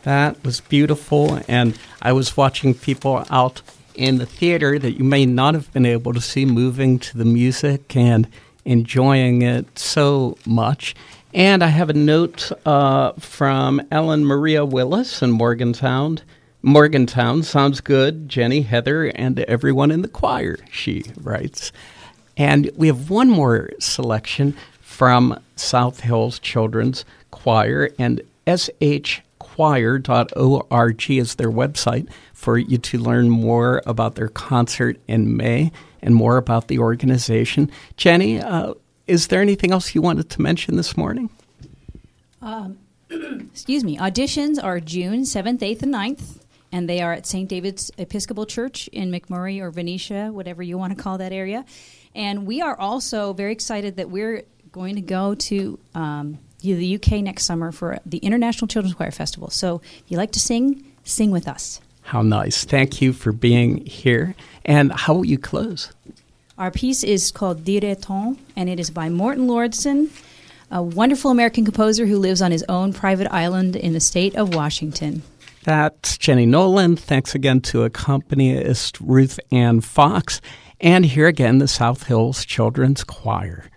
That was beautiful, and I was watching people out in the theater that you may not have been able to see moving to the music and enjoying it so much. And I have a note from Ellen Maria Willis in Morgantown. Morgantown, sounds good, Jenny, Heather, and everyone in the choir, she writes. And we have one more selection from South Hills Children's Choir, and shchoir.org is their website for you to learn more about their concert in May and more about the organization. Jenny, is there anything else you wanted to mention this morning? Excuse me. Auditions are June 7th, 8th, and 9th, and they are at St. David's Episcopal Church in McMurray or Venetia, whatever you want to call that area. And we are also very excited that we're going to go to the UK next summer for the International Children's Choir Festival. So if you like to sing, sing with us. How nice. Thank you for being here. And how will you close? Our piece is called Direton, and it is by Morton Lordson, a wonderful American composer who lives on his own private island in the state of Washington. That's Jenny Nolan. Thanks again to accompanist Ruth Ann Fox. And here again, the South Hills Children's Choir.